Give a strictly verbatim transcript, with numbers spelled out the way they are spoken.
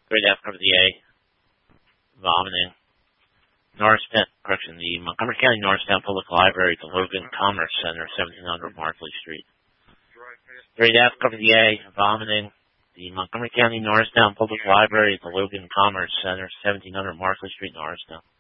Grade F cover the A. Vomiting. Norristown, correction, the Montgomery County Norristown Public Library, the Logan Commerce Center, seventeen hundred Markley Street. Grade F cover the A. Vomiting. The Montgomery County Norristown Public Library, the Logan Commerce Center, seventeen hundred Markley Street, Norristown.